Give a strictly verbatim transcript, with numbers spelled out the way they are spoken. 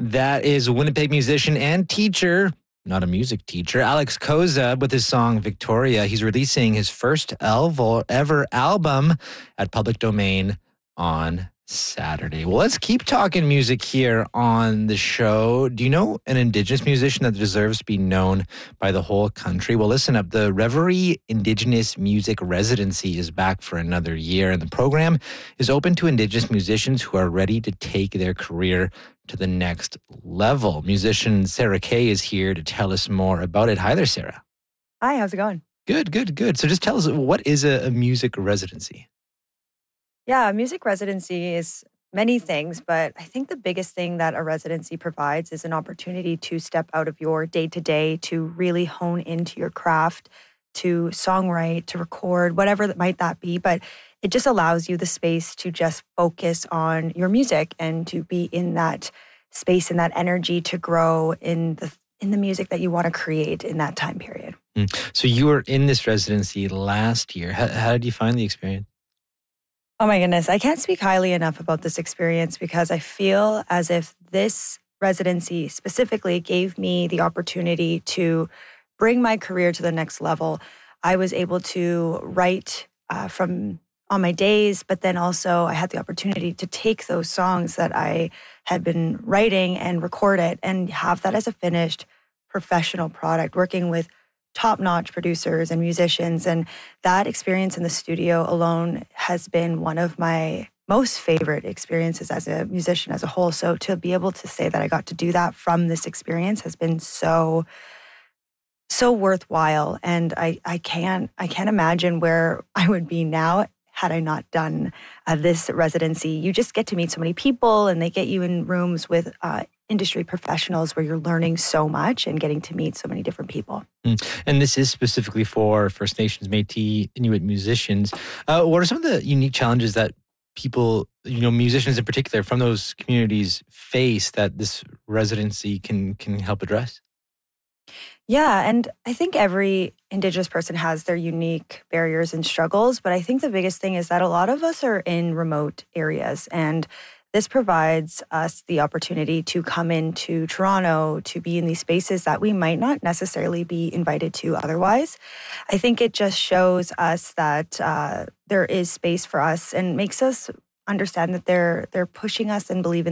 That is Winnipeg musician and teacher, not a music teacher, Alex Koza with his song Victoria. He's releasing his first ever album at Public Domain on Saturday. Well, let's keep talking music here on the show. Do you know an Indigenous musician that deserves to be known by the whole country? Well, listen up. The Reverie Indigenous Music Residency is back for another year, and the program is open to Indigenous musicians who are ready to take their career to the next level. Musician Sarah Kay is here to tell us more about it. Hi there, Sarah. Hi, how's it going? Good, good, good. So just tell us, what is a, a music residency? Yeah, a music residency is many things, but I think the biggest thing that a residency provides is an opportunity to step out of your day-to-day, to really hone into your craft, to songwrite, to record, whatever that might that be. But it just allows you the space to just focus on your music and to be in that space and that energy to grow in the in the music that you want to create in that time period. Mm. So you were in this residency last year. How, how did you find the experience? Oh my goodness, I can't speak highly enough about this experience because I feel as if this residency specifically gave me the opportunity to bring my career to the next level. I was able to write uh, from on my days, but then also I had the opportunity to take those songs that I had been writing and record it and have that as a finished professional product, working with top-notch producers and musicians. And that experience in the studio alone has been one of my most favorite experiences as a musician as a whole. So to be able to say that I got to do that from this experience has been so, so worthwhile. And I, I can't, I can't imagine where I would be now had I not done uh, this residency. You just get to meet so many people and they get you in rooms with uh, industry professionals where you're learning so much and getting to meet so many different people. Mm. And this is specifically for First Nations, Métis, Inuit musicians. Uh, what are some of the unique challenges that people, you know, musicians in particular from those communities face that this residency can can help address? Yeah, and I think every Indigenous person has their unique barriers and struggles, but I think the biggest thing is that a lot of us are in remote areas, and this provides us the opportunity to come into Toronto, to be in these spaces that we might not necessarily be invited to otherwise. I think it just shows us that uh, there is space for us and makes us understand that they're they're pushing us and believe in